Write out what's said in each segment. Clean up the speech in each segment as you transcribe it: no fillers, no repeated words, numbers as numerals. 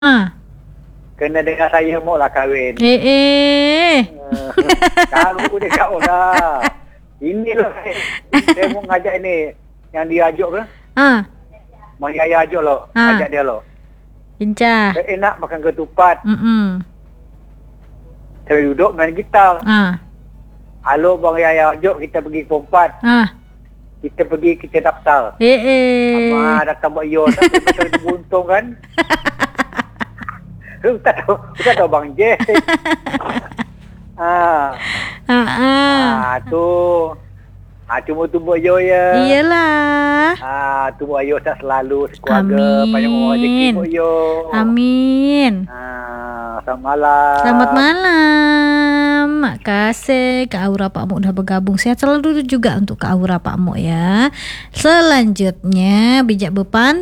Ha. Kena dengan saya mau lah kahwin. Kalau dia kat orang. Inilah saya mau ngajak ni. Yang dia ajuk ke? Ha. Mak Yaya ajuk lo. Ajak dia lo. Pincah. Saya enak makan ketupat. Mm-mm. Saya duduk main gitar. Ha. Halo Bang Yaya ajuk kita pergi ke Pompat. Ha. Kita pergi kita daftar. Abang datang buat yo. Tapi buntung kan. Ustaz tahu Bang J. Tu. Cuma tubuh yo ya. Iyalah. Tubuh yo tak selalu sekeluarga banyak orang rezeki buat yo. Amin. Selamat malam. Selamat malam. Makasih Kak Aura Pak Muk dah bergabung. Sehat selalu juga untuk Kak Aura Pak Muk ya. Selanjutnya bijak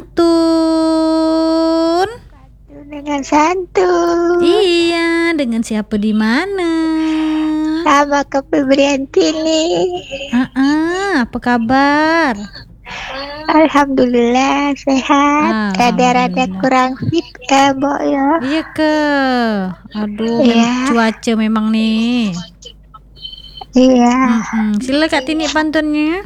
berpantun. Dengan santun. Iya, dengan siapa di mana? Sama Kak Febrianti nih. Apa kabar? Alhamdulillah sehat. Rada-rada kurang fit ke, Mbok ya. Iya ke. Aduh, cuaca memang nih. Iya. Sila Kak Tini pantunnya.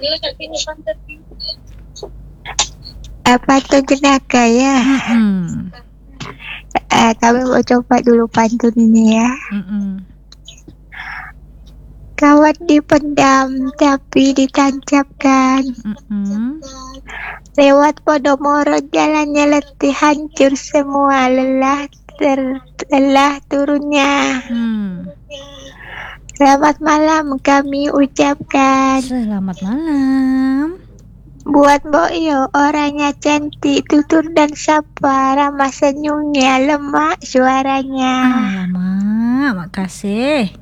Apa tuh jenaka ya? Kami mau coba dulu pantun ini ya. Kawat dipendam tapi ditancapkan. Lewat Podomoro jalannya letih hancur semua, lelah turunnya. Selamat malam kami ucapkan. Selamat malam. Buat Mbok Yo, orangnya cantik, tutur dan sapa, ramah senyumnya, lemak suaranya. Alamak, makasih.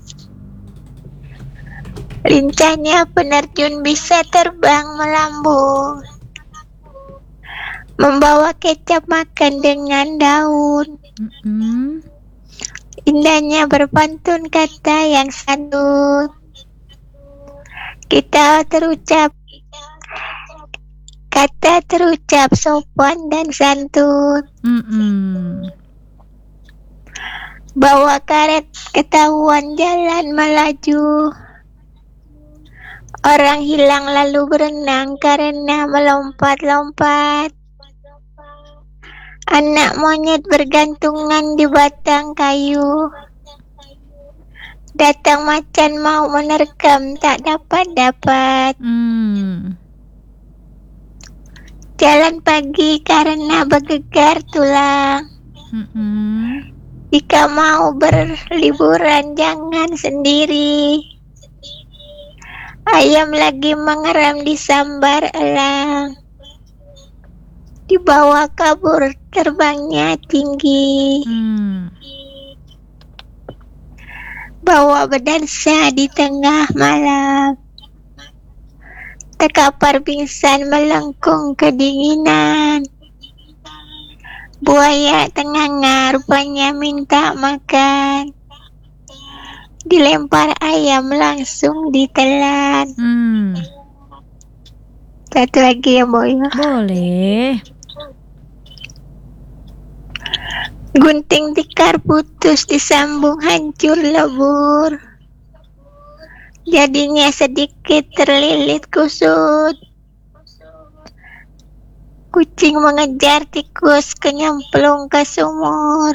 Lincahnya penerjun bisa terbang melambung, membawa kecap makan dengan daun. Indahnya berpantun kata yang santun. Kata terucap sopan dan santun. Bawa karet ketahuan jalan melaju. Orang hilang lalu berenang karena melompat-lompat. Anak monyet bergantungan di batang kayu. Datang macan mau menerkam tak dapat-dapat. Jalan pagi karena bergegar tulang. Jika mau berliburan jangan sendiri. Ayam lagi mengeram di sambar elang. Dibawa kabur terbangnya tinggi. Bawa berdansa di tengah malam. Terkapar pingsan melengkung kedinginan. Buaya tenganga rupanya minta makan. Dilempar ayam langsung ditelan. Satu lagi ya Mbok ya. Boleh. Gunting tikar putus disambung hancur lebur. Jadinya sedikit terlilit kusut. Kucing mengejar tikus kenyemplung ke sumur.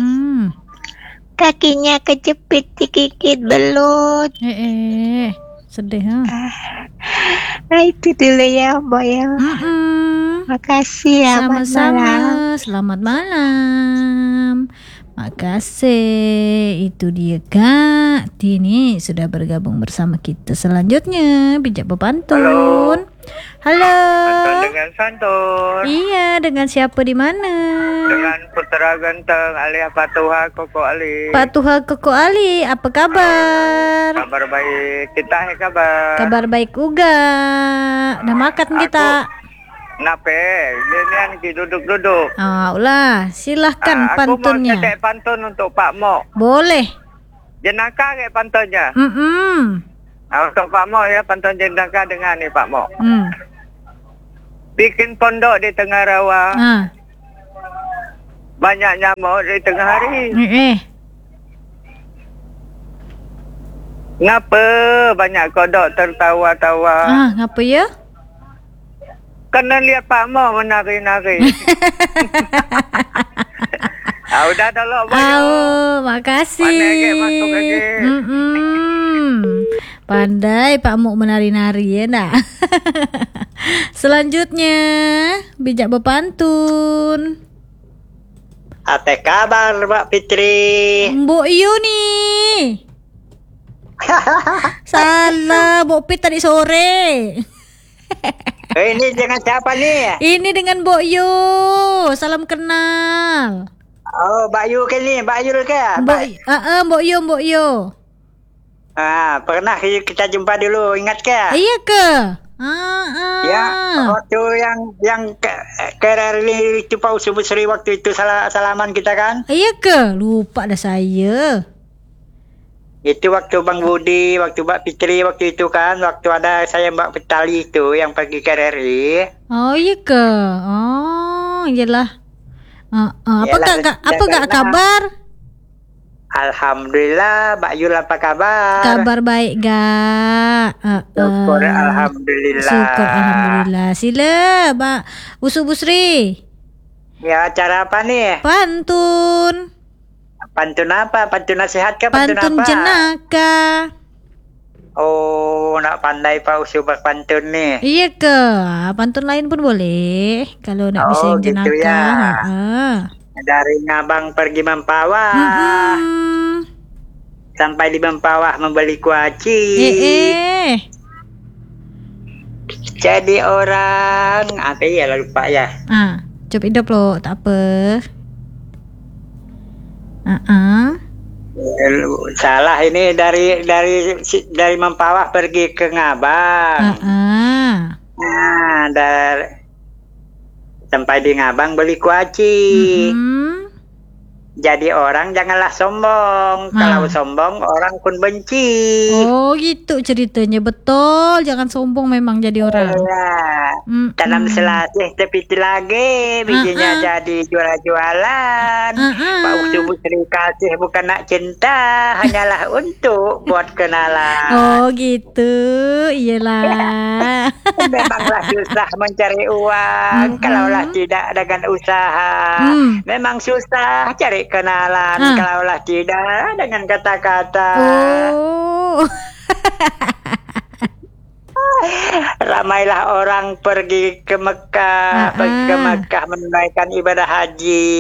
Kakinya kejepit digigit belut. Sedih Nah itu dulu ya Mbak ya. Makasih ya. Sama-sama. Selamat malam. Makasih. Itu dia Kak Tini sudah bergabung bersama kita. Selanjutnya bijak berpantun. Halo. Pantun dengan santun. Iya, dengan siapa di mana? Dengan Putra Ganteng alias Pak Tuha Koko Ali. Pak Tuha Koko Ali, apa kabar? Kabar baik. Kita kabar. Kabar baik juga. Dah makan kita. Nape? Jadian kita duduk-duduk. Ulah, silahkan pantunnya. Aku mau cetek pantun untuk Pak Mok. Boleh. Jenaka ke pantunnya? Untuk Pak Mok ya, pantun jenaka dengan ni Pak Mok. Bikin pondok di tengah rawa. banyak nyamuk di tengah hari. Ngapa banyak kodok tertawa-tawa? Ngapa ya? Kena lihat Pak Mo menari-nari. Udah tolong Bayu. Makasih. Pandai ke masuk lagi. Pandai Pak Mo menari-nari ya nak. Selanjutnya bijak berpantun. Apa kabar Mbak Fitri? Mbok Yu nih. Salah, Mbok Pit tadi sore. Ini dengan siapa nih? Ini dengan Mbok Yu. Salam kenal. Oh, Mbak Yu ke ni? Mbak Yu ke? Mbok Yu. Pernah kita jumpa dulu, ingat ke? Iya ke? Ya, waktu yang kerari itu Pak Usubusri waktu itu salaman kita kan? Iya ke? Lupa dah saya. Itu waktu Bang Budi, waktu Mbak Fitri waktu itu kan, waktu ada saya Mbak Petali itu yang pergi ke RRI. Oh iya ke? Oh iyalah. Apa gak kabar? Alhamdulillah, Mbak Yul apa kabar? Kabar baik gak? Syukur alhamdulillah. Syukur alhamdulillah. Sila Mbak Usubusri. Ya, acara apa nih? Pantun. Pantun apa? Pantun nasihat ke? Pantun apa? Jenaka. Oh, nak pandai Pak Usu berpantun nih. Iya ke? Pantun lain pun boleh. Kalau nak bisa yang gitu jenaka. Ya. Dari Ngabang pergi Mempawah. Sampai di Mempawah membeli kuaci. Jadi orang apa ya lupa ya. Coba hidup lo, tak apa. Salah ini dari Mempawah pergi ke Ngabang. Sampai di Ngabang beli kuaci. Jadi orang janganlah sombong. Kalau sombong orang pun benci. Oh gitu ceritanya. Betul, jangan sombong memang jadi orang. Tanam selasih tapi lagi bijinya jadi jualan. Pak Usubusri kasih bukan nak cinta, hanyalah untuk buat kenalan. Oh gitu, iyalah. Memanglah susah mencari uang. Kalaulah tidak dengan usaha, memang susah cari kenalan. Kalaulah tidak dengan kata-kata. Ramailah orang pergi ke Mekah, menunaikan ibadah haji.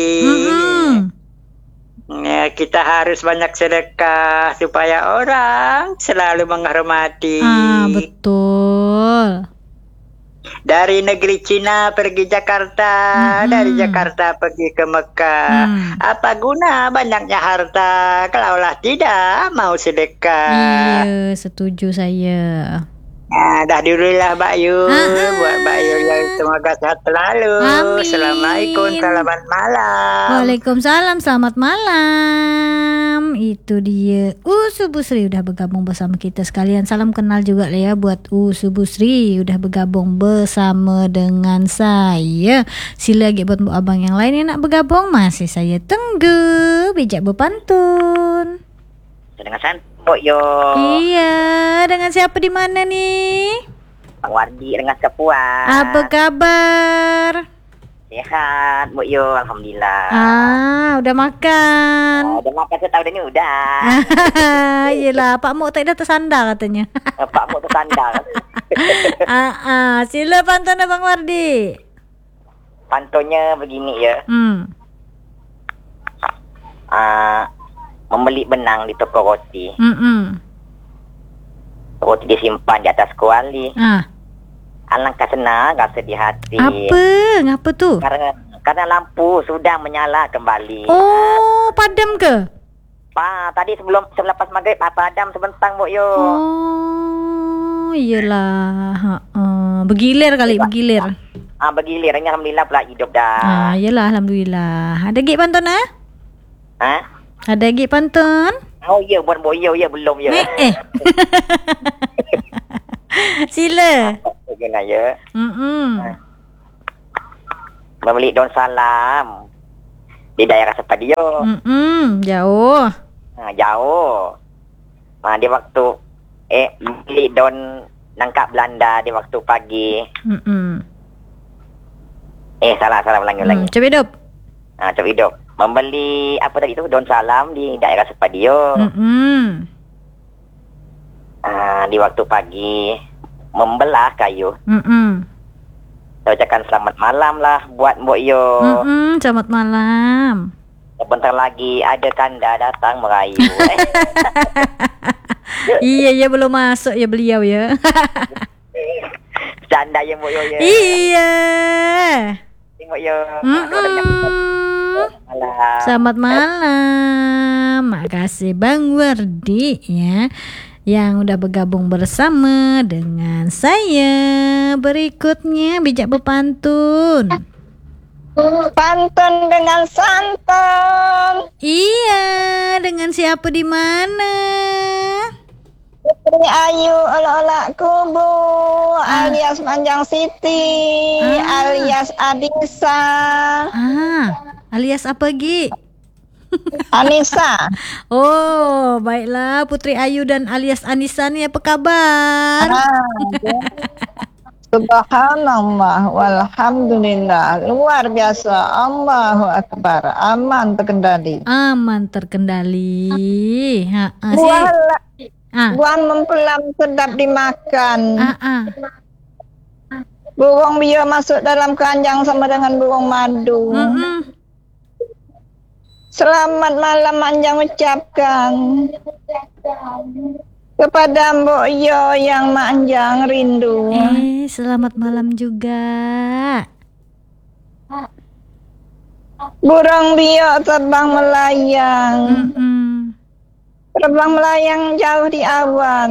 Ya, kita harus banyak sedekah supaya orang selalu menghormati. Betul. Dari negeri Cina pergi Jakarta, dari Jakarta pergi ke Mekah. Apa guna banyaknya harta kalaulah tidak mau sedekah? Iya, setuju saya. Dah dululah Mbak Yu. Buat Mbak Yu yang semoga sehat selalu. Amin. Assalamualaikum, selamat malam. Waalaikumsalam, selamat malam. Itu dia Usubusri udah bergabung bersama kita sekalian. Salam kenal juga lah ya buat Usubusri udah bergabung bersama dengan saya. Sila lagi buat abang yang lain yang nak bergabung, masih saya tunggu. Bijak berpantun dengan Mbok Yo. Iya, dengan siapa di mana nih? Bang Wardi dengan Kepuan. Apa kabar? Sehat, Mbok Yo, alhamdulillah. Udah makan. Udah makan setahun ini udah. Iyalah, Pak Mok tak dah tersandar katanya. Pak Mok tersandar. Sila pantun Bang Wardi. Pantunnya begini ya. Membeli benang di toko roti. Roti disimpan di atas kuali. Alangkah senang rasa di hati. Ngapa tu? Karena lampu sudah menyala kembali. Oh, padam ke? Tadi selepas maghrib padam sebentar Mbok Yo. Oh, iyalah. Bergilir kali, bergilir. Bergilir. Alhamdulillah pula hidup dah. Iyalah, alhamdulillah. Ada gig pantun Ada gig pantun? Oh ya, buat Mbok Yo ya belum ya. Sila. Guna ya. Membeli daun salam di daerah Sepadio. Jauh. Jauh. Di waktu beli daun nangka Belanda di waktu pagi. Salah ulangi. Coba hidup. Coba hidup. Membeli apa tadi itu daun salam di daerah Sepadio. Di waktu pagi membelah kayu. Saya ucapkan selamat malam lah buat Mbok Yo. Selamat malam. Sebentar lagi ada kanda datang merayu. Iya belum masuk ya beliau ya. Canda ya Mbok Yo ya. Iya. Mbok Yo. Selamat malam. Makasih Bang Wardi ya, yang udah bergabung bersama dengan saya. Berikutnya bijak berpantun. Pantun dengan santun. Iya, dengan siapa di mana? Putri Ayu olak-olak kubu alias Manjang Siti alias Adisa. Alias apa Gi? Anissa. Oh, baiklah Putri Ayu dan alias Anissa nih, apa kabar? Subhanallah walhamdulillah, luar biasa, Allahu Akbar, aman terkendali. Buah mempelam sedap dimakan. Burung bio masuk dalam keranjang sama dengan burung madu. Selamat malam Manjang ucapkan kepada Mbok Yo yang Manjang rindu. Selamat malam juga. Burung bio terbang melayang. Terbang melayang jauh di awan.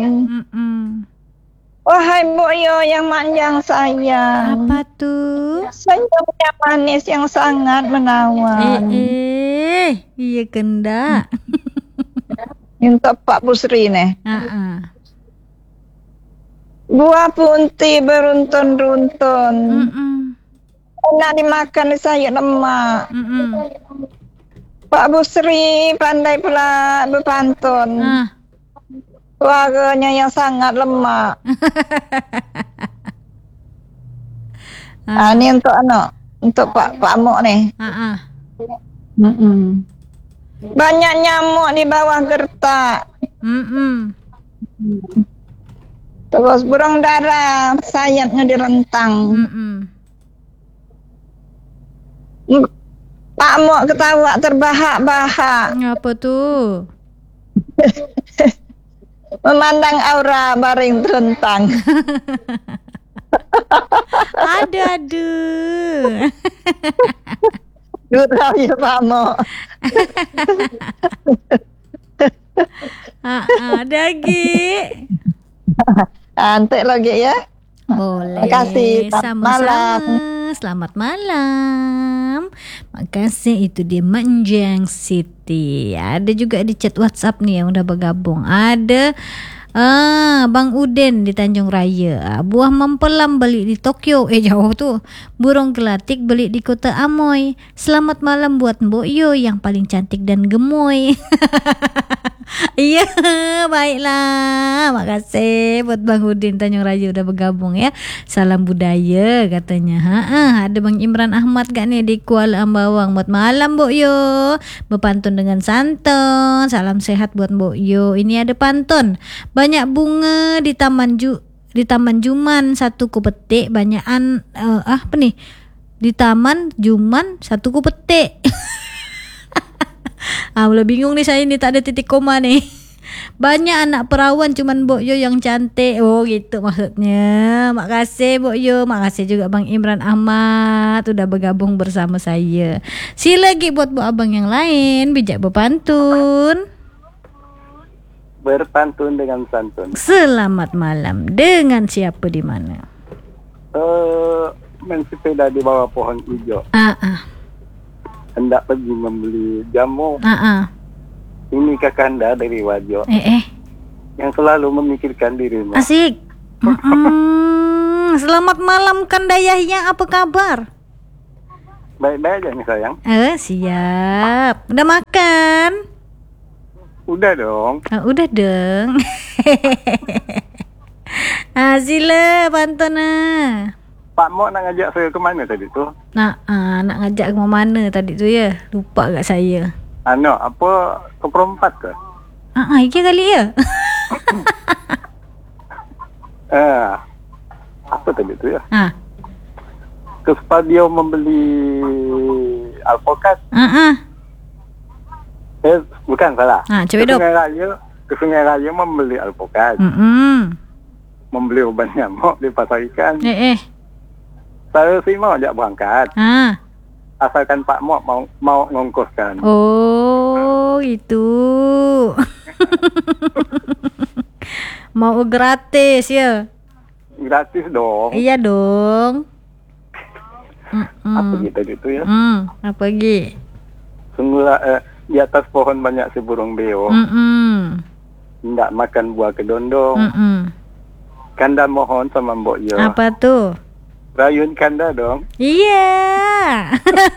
Wahai Mbok Yo yang Manjang sayang. Apa tuh? Senyumnya manis yang sangat menawan. Iya kenda. Untuk Pak Busri nih. Buah punti beruntun-runtun. Enak dimakan di sayur lemak. Pak Busri pandai pula berpantun. Suaranya yang sangat lemak. Ini untuk Pak Mok nih. Banyak nyamuk di bawah gertak. Terus burung dara sayapnya direntang. Pak Mok ketawa terbahak-bahak. Apa tuh? Memandang aura baring terentang. Aduh. Gurau ya Pak Mok. Dagi. Antek lagi ya. Boleh. Terima kasih. Sama-sama. Selamat malam. Makasih, itu dia Manjang Siti. Ada juga di chat WhatsApp nih yang udah bergabung. Ada Bang Uden di Tanjung Raya. Buah mempelam beli di Tokyo. Jauh tuh. Burung gelatik beli di kota Amoy. Selamat malam buat Mbok Yo yang paling cantik dan gemoy. Iya, baiklah. Makasih buat Bang Udin Tanjung Raya udah bergabung ya. Salam budaya katanya. Ada Bang Imran Ahmad gak nih di Kuala Ambawang. Buat malam Mbok Yo, berpantun dengan santun. Salam sehat buat Mbok Yo. Ini ada pantun. Banyak bunga di taman Juman satu ku petik. Banyakan apa nih? Di taman Juman satu ku petik. Mulai bingung nih saya, ini tak ada titik koma nih. Banyak anak perawan cuman Mbok Yo yang cantik. Oh gitu maksudnya. Makasih Mbok Yo. Makasih juga Bang Imran Ahmad udah bergabung bersama saya. Sila lagi buat Bu Abang yang lain. Bijak berpantun. Berpantun dengan santun. Selamat malam. Dengan siapa di mana? Main sepeda di bawah pohon hijau. Hendak pergi membeli jamu. Ini kakanda dari Wajo. Yang selalu memikirkan dirimu. Asik. Selamat malam Kandayahnya, apa kabar? Baik-baik aja nih sayang. Siap. Udah makan? Udah dong. Udah dong. Sila pantun. Pak Mok nak ngajak saya ke mana tadi tu? Nak ngajak ke mana tadi tu ya? Lupa kat saya. Apa ke perempat ke? Iya kali ya. Apa tadi tu ya? Ke Spadio membeli alpukat. Bukan salah. Coba dok. Ke Sungai Raya membeli alpukat. Membeli uban nyamuk di pasar ikan. Saya sih mau ajak berangkat. Asalkan Pak Mok mau ngongkoskan. Oh, itu. Mau gratis ya? Gratis dong. Iya dong. Apa gitu ya? Apa lagi? Semula di atas pohon banyak si burung beo. Nggak makan buah kedondong. Kanda mohon sama Mbok Yo. Apa tuh? Rayun Kanda dong. Iya.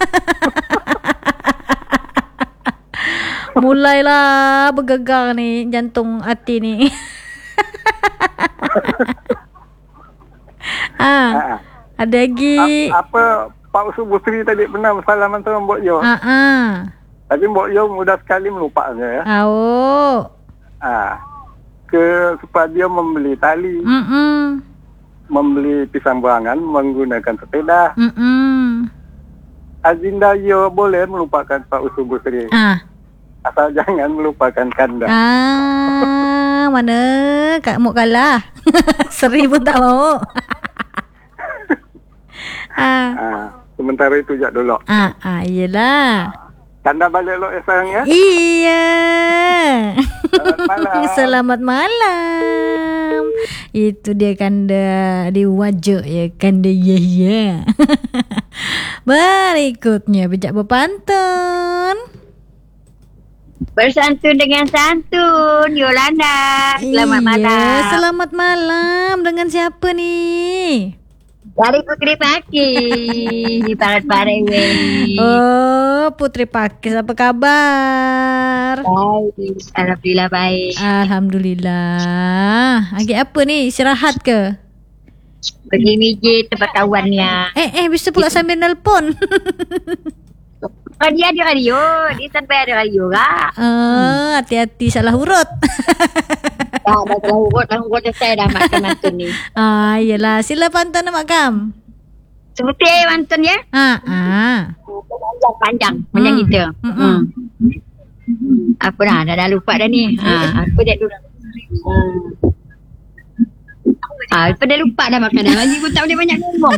Mulailah bergegar nih jantung hati nih. Ada lagi. Apa Pak Subuh Sri tadi pernah bersalaman sama Mbok Yo? Tapi Mbok Yo mudah sekali melupanya ya. Ke Supadio membeli tali. Membeli pisang buangan menggunakan sepeda. Azinda Yo boleh melupakan Pak Subuh Sri. Asal jangan melupakan Kanda. Mana Kak mau kalah. Seri pun tak mau. Sementara itu jak dulu. Iyalah. Kanda balik lo sayang ya. Iya. Selamat malam. Selamat malam. Itu dia Kanda di wajah ya Kanda ya. Berikutnya bijak berpantun. Bersantun dengan santun, Yolanda. Selamat malam. Selamat malam. Dengan siapa nih? Dari Putri Pakis di Parat-Parewe. Putri Pakis, apa kabar? Baik, alhamdulillah baik. Alhamdulillah. Lagi apa nih? Istirahat ke? Pergi mijit tempat kawannya. Bisa pula sambil nelpon. Dia ada radio, dia sampai ada radio kak. Hati-hati salah urut. Dah salah urut saya dah makan mantun ni. Iyalah, sila pantun Mak Kam. Seperti mantun ya. Panjang kita. Apa dah lupa dah ni. Apa dah dulu. Apa dah lupa dah makanan. Lagi pun tak boleh banyak ngomong.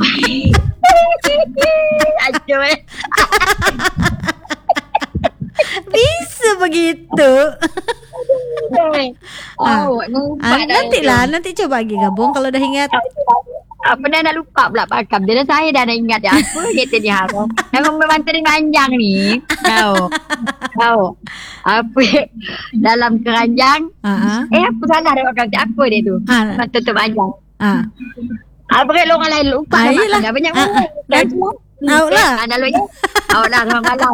Aduh. Bisa begitu. Nanti coba lagi gabung kalau dah ingat. Apa dah lupa pula pakam. Dia saya dah ingat ya. Apa kata dia harap. Memang memantun panjang ni. Tahu. Apa dalam keranjang. Apa salah dia pakam. Apa dia tu. Mantun tu panjang. Apa kalau orang lain lupa dah makan. Dah banyak ngomong. Awak lah. Awak lah sama malam.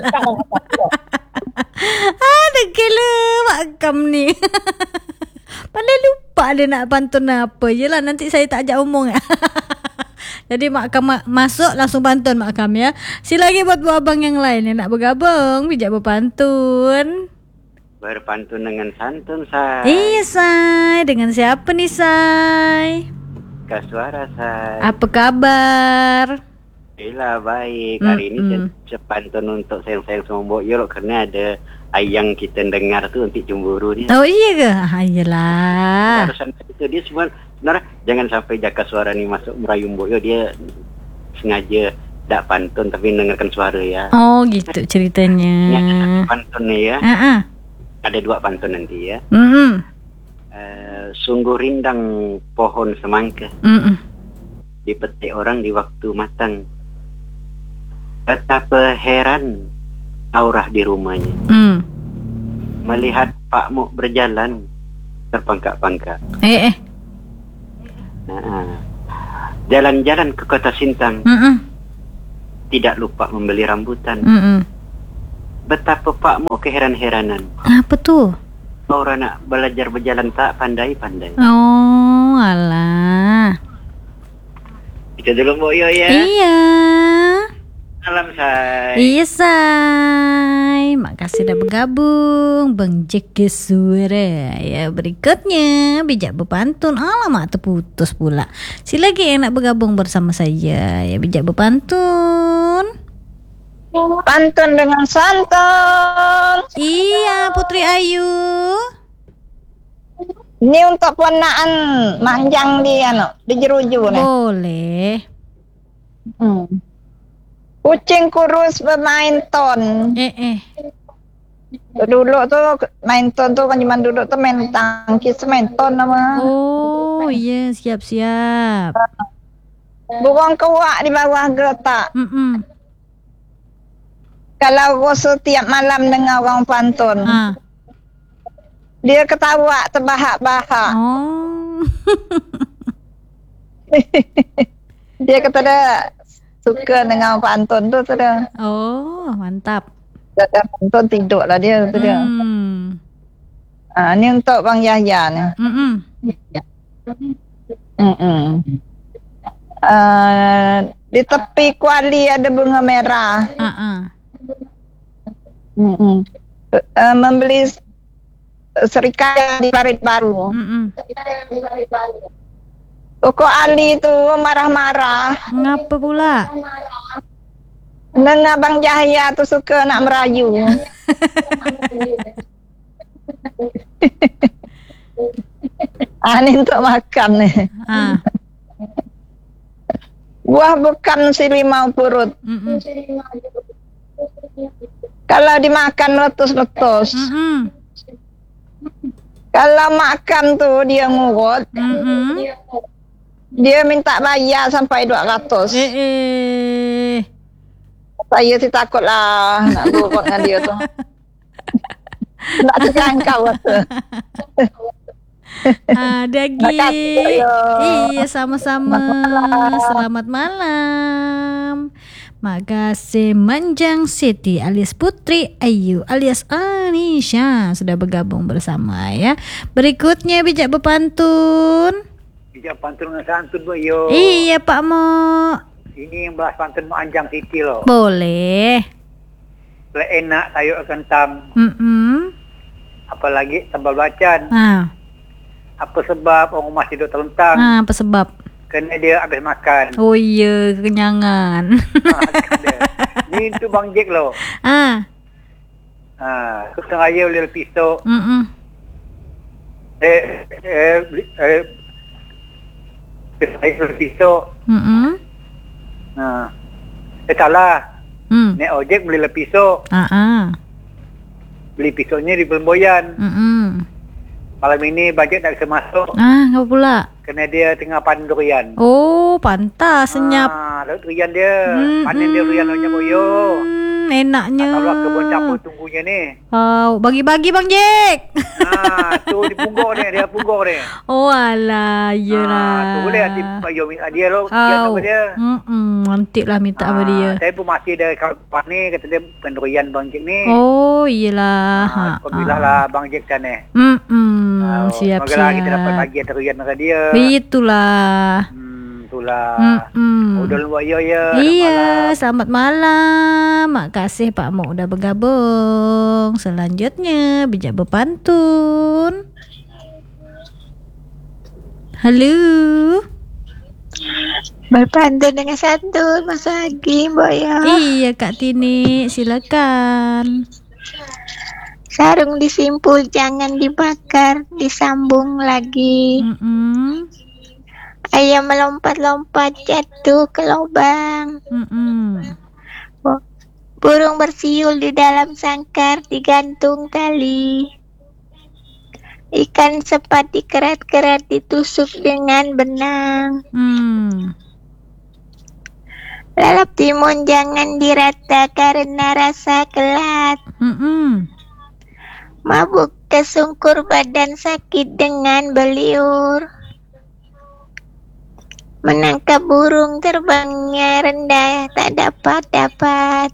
Gila Mak Kam ni. Pandai lupa dia nak pantun apa. Yelah nanti saya tak ajak omong. Jadi Mak Kam masuk langsung pantun Mak Kam ya. Sila lagi buat abang yang lain yang nak bergabung. Bijak berpantun. Berpantun dengan santun Say. Iya Say. Dengan siapa nih Say? Kasuara Say. Apa kabar? Alhamdulillah baik. Hari ini saya pantun untuk sayang-sayang sama Mbok Yo kerana ada ayang kita dengar tu nanti cemburu dia. Oh iya ke? Iyalah. Harusan itu dia sebenarnya jangan sampai jaka suara ni masuk merayu Mbok Yo, dia sengaja tak pantun tapi dengarkan suara ya. Oh gitu ceritanya. Ya, pantun ni ya. Ada 2 pantun nanti ya. Sungguh rindang pohon semangka. Dipetik orang di waktu matang. Betapa heran aurah di rumahnya. Melihat Pak Mok berjalan terpangkak-pangkak. Jalan-jalan ke kota Sintang. tidak lupa membeli rambutan. Betapa Pak Mo keheran-heranan. Apa tuh? Orang nak belajar berjalan tak pandai-pandai. Oh, alah. Kita dulu Mbok Yo ya. Iya. Salam say. Iya say. Makasih dah bergabung Bang Jeki Suara. Ya, berikutnya bijak berpantun. Alamak terputus pula. Sila lagi yang nak bergabung bersama saya. Ya, bijak berpantun. Pantun dengan santun. Iya, Putri Ayu. Ini untuk ponaan manjang di jeruju nih. Boleh. Kucing kurus bermain ton. Dulu tuh main ton tuh kan cuma dulu tuh main tangkis main ton nama. Oh iya, siap-siap. Burung kewak di bawah geletak. Kalau Rosu tiap malam dengar orang pantun, dia ketawa terbahak-bahak. Oh. Dia kata dia suka dengar pantun tu dia. Oh, mantap. Dia pantun tidur lah dia tu dia. Ni untuk Bang Yahya ni. Di tepi kuali ada bunga merah. Membeli serikaya di Parit Baru. Koko Ali tu marah-marah. Ngapa pula? Dengar Bang Yahya tu suka nak merayu. Ni untuk makan ni. Buah bukan si limau purut. Kalau dimakan letus-letus. Kalau makan tu dia ngurut. Dia minta bayar sampai 200. Saya sih takut lah nak ngurut dengan dia tu. Nak terjangkau tu. Dagi. Iya, sama-sama. Selamat malam. Makasih Manjang Siti alias Putri Ayu alias Anisha sudah bergabung bersama ya. Berikutnya bijak berpantun. Bijak pantun dengan santun Mbok Yo. Iya Pak Mo. Ini yang bahas pantun Manjang Siti loh. Boleh. Enak sayur kentang. Apalagi sambal belacan. Apa sebab orang rumah tidur terlentang? Apa sebab? Kerana dia habis makan. Oh iya, kenyangan. Ni tu Bang Jack loh. Kutang ayam beli pisau. Beli pisau. Salah. Nek ojek beli pisau. Beli pisaunya di Pelemboyan. Malam ini bajet tak bisa masuk. Ngapa pula? Kerana dia tengah panen durian. Oh, pantas senyap. Lalu durian dia. Panen dia durian banyak boyo. Enaknya. Kalau kebun campur tunggunya ni. Bagi-bagi Bang Jack. Tu di pungguk ni, dia pungguk ni. Oh alah, iyalah. Tu boleh dia lo, dia. Nanti lah minta sama dia. Saya pun masih ada kawan ni kata dia pendurian Bang Jack ni. Oh, iyalah. Alhamdulillah lah Bang Jack sana. Siap-siap. Semoga kita dapat bagi durian dengan dia. Itulah. Itulah. Udah Mbok Yo ya. Iya, selamat malam. Makasih Pak Mo udah bergabung. Selanjutnya bijak berpantun. Halo. Berpantun dengan santun Mas Agi Mbok Yo. Iya Kak Tini, silakan. Sarung disimpul jangan dibakar, disambung lagi. Ayam melompat-lompat jatuh ke lubang. Burung bersiul di dalam sangkar digantung tali. Ikan sepat dikerat-kerat ditusuk dengan benang. Lalap timun jangan dirata karena rasa kelat. Mabuk kesungkur badan sakit dengan beliur. menangkap burung terbangnya rendah tak dapat.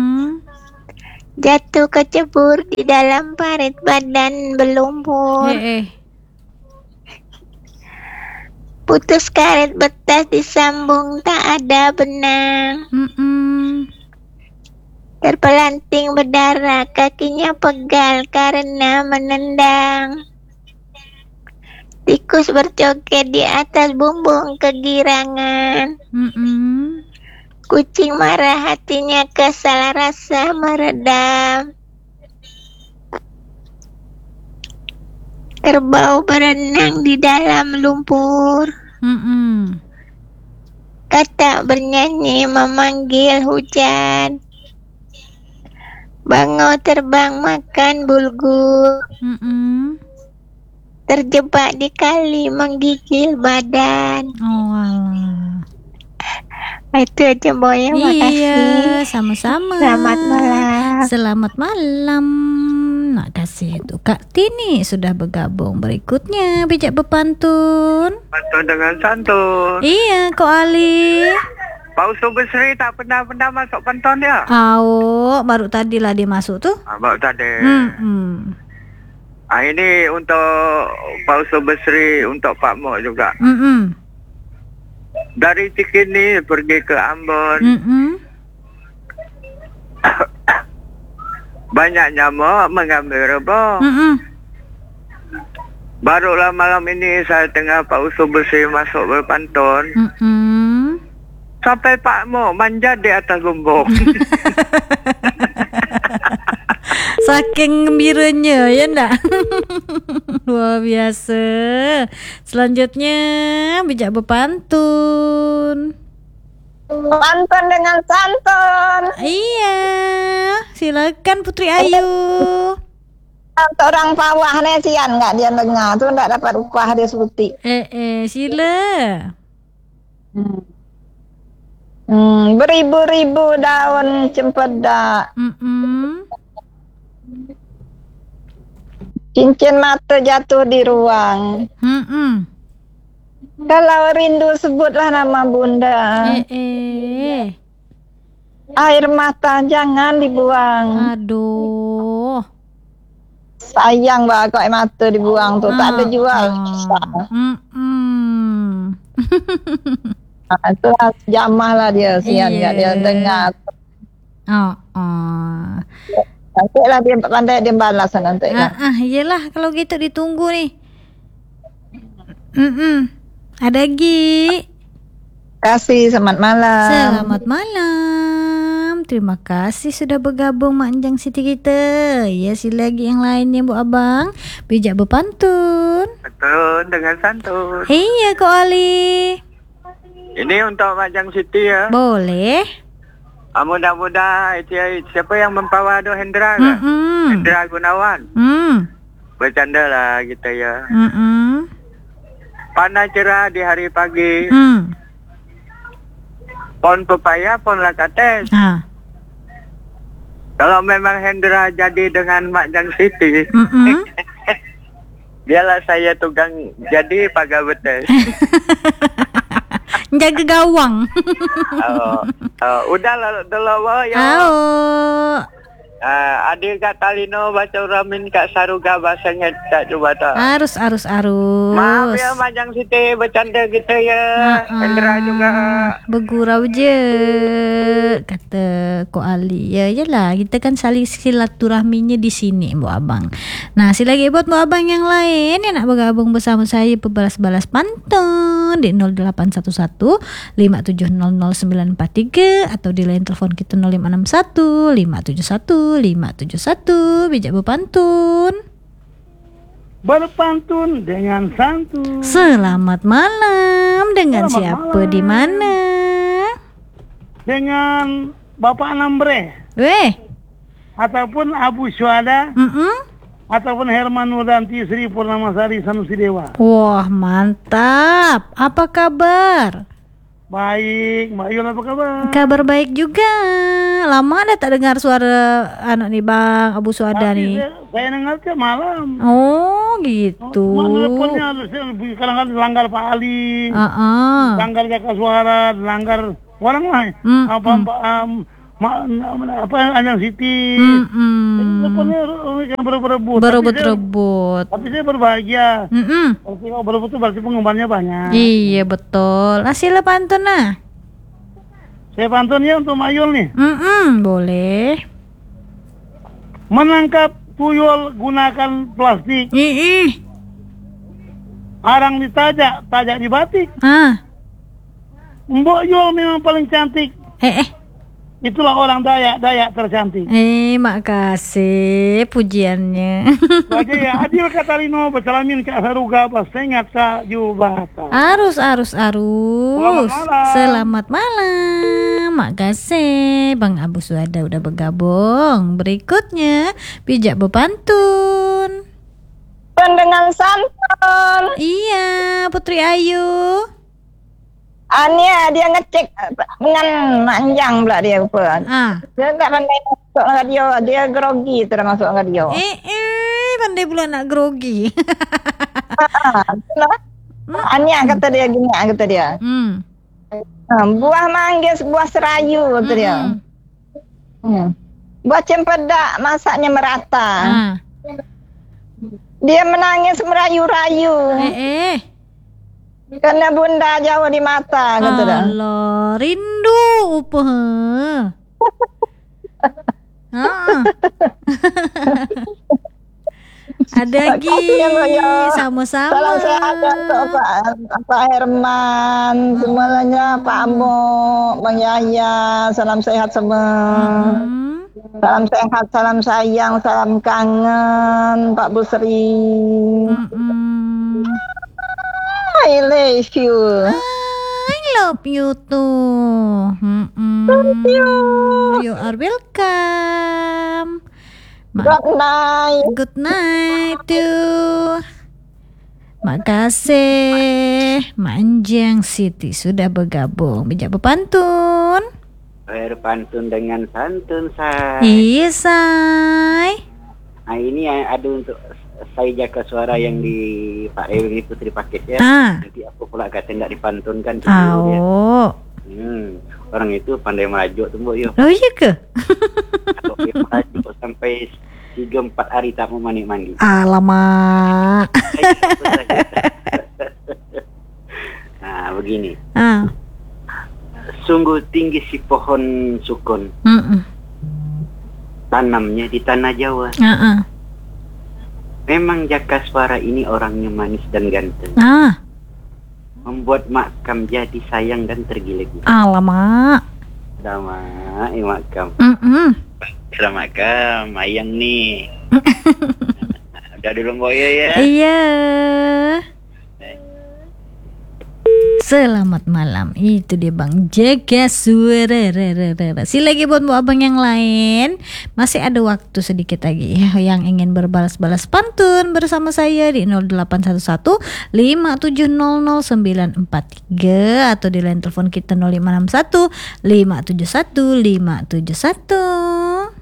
Jatuh kecebur di dalam parit badan berlumpur. Putus karet betas disambung tak ada benang. Terpelanting berdarah, kakinya pegal karena menendang. Tikus berjoget di atas bumbung kegirangan. Kucing marah, hatinya kesal, rasa meredam. Kerbau berenang di dalam lumpur. Katak bernyanyi memanggil hujan. Bangau terbang makan bulgur. Terjebak di kali menggigil badan. Itu aja Boy, makasih. Iya, sama-sama. Selamat malam. Nak kasih untuk Kak Tini sudah bergabung. Berikutnya bijak berpantun. Pantun dengan santun. Iya, Kak Ali. Pak Usu Besri tak pernah masuk pantun dia. Baru tadi lah dia masuk tuh. Baru tadi. Ini untuk Pak Usu Besri, untuk Pak Mok juga. Dari Cikini pergi ke Ambon. Banyak nyamuk mengambil rebah. Barulah malam ini saya tengah Pak Usu Besri masuk berpantun. Sampai Pak Mo manjat di atas bumbung. Saking gembiranya ya ndak? Luar biasa. Selanjutnya bijak berpantun. Pantun dengan santun. Iya, silakan Putri Ayu. Orang pawah nesian nggak dia dengar tuh nggak dapat upah dia sebuti. Sila. Beribu-ribu daun cempedak. Cincin mata jatuh di ruang. Kalau rindu sebutlah nama bunda. Air mata jangan dibuang. Aduh. Sayang bah kok air mata dibuang tuh, tak ada jual. Itulah jamah lah dia, sian dia dengar. Nanti lah dia pandai dia balas nanti lah. Iyalah kalau gitu ditunggu nih. Ada lagi. Kasih, selamat malam. Selamat malam. Terima kasih sudah bergabung Mak Anjang Siti kita. Ya, sila lagi yang lainnya Bu Abang. Bijak berpantun. Pantun dengan santun. Iya Kak Ali. Ini untuk Mak Anjang Siti ya. Boleh. Mudah-mudahan siapa yang membawa tu Hendra ke? Hendra Gunawan. Bercanda lah kita ya. Panas cerah di hari pagi. Pohon pepaya, pohon lakates. Kalau memang Hendra jadi dengan Mak Anjang Siti, biarlah saya tukang jadi pagar betes. Jaga gawang. Udah lah ya. Adik Kak Talino baca Ramin Kak Saruga bahasanya tak coba tak. Arus. Maaf ya Mak Anjang Siti bercanda kita ya. Hendra juga. Bergurau je kata Ko Ali. Ya yalah, kita kan saling silaturahminya di sini Bu Abang. Nah, sila lagi buat Bu Abang yang lain yang nak bergabung bersama saya berbalas-balas pantun di 0811 5700943 atau di line telepon kita 0561 571 bijak berpantun. Berpantun dengan santun. Selamat malam. Dengan siapa di mana? Dengan Bapak Nambre. Ataupun Abu Syuhada. Ataupun Herman Nudanti Sri Purnamasari Sanusi Dewa. Wah, mantap. Apa kabar? Baik, Mbak Yul apa kabar? Kabar baik juga. Lama ada tak dengar suara anak nih Bang Abu Suada nih. Saya dengar tiap malam. Oh gitu. Teleponnya kadang-kadang langgar Pak Ali, langgar Jaka Suara, langgar orang lain. Apa Anjang Siti. Teleponnya berebut. Tapi saya berbahagia. Kalau berebut itu berarti penggemarnya banyak. Iya betul. Hasilnya pantun nah. Saya pantun ya untuk Mayul nih. Boleh. Menangkap tuyul gunakan plastik. Arang ditajak, tajak di batik. Mbok Yul memang paling cantik. Itulah orang Dayak tercantik. Makasih pujiannya. Baca ya, adil kata Lino, bercalamin ke Asaruga, sengat sa jubata. Arus. Selamat malam. Makasih Bang Abu Suada udah bergabung. Berikutnya bijak berpantun. Dengan santun. Iya, Putri Ayu. Ania dia ngecek dengan manjang pula dia apa. Dia tak pandai masuk radio, dia grogi terus masuk radio. Pandai pula nak grogi. Ania kata dia gini, kata dia. Buah manggis, buah serayu kata dia. Buah cempedak masaknya merata. Dia menangis merayu-rayu. Karena bunda jauh di mata kata dia. Allah, rindu upah. Ada lagi sama-sama. Salam sehat untuk Pak Herman, semuanya Pak Ambo, Bang Yahya, salam sehat semua. Salam sehat, salam sayang, salam kangen Pak Busri. I love you. I love you too. Thank you. You are welcome. Good night. Good night too. Makasih Manjang Siti sudah bergabung. Bijak berpantun. Berpantun dengan santun Say. Iya Say. Nah ini ada untuk saya Jaka Suara yang di Pak Ewi Putri Paket ya. Nanti aku pula kata tidak dipantunkan. Orang itu pandai merajuk tuh Mbak Yo. Oh iya ke? Kalau dia merajuk sampai 3-4 hari tak mau mandi. Alamak. Nah begini. Sungguh tinggi si pohon sukun. Tanamnya di tanah Jawa. Memang Jaka Suara ini orangnya manis dan ganteng. Membuat makam jadi sayang dan tergila-gila. Alamak. Makam. Makam, ayang nih. Udah dulu Mbak Yo ya. Iya. Selamat malam. Itu dia Bang Jaka Suara. Si lagi buat abang yang lain. Masih ada waktu sedikit lagi yang ingin berbalas-balas pantun bersama saya di 0811 5700 943 atau di line telepon kita 0561 571 571.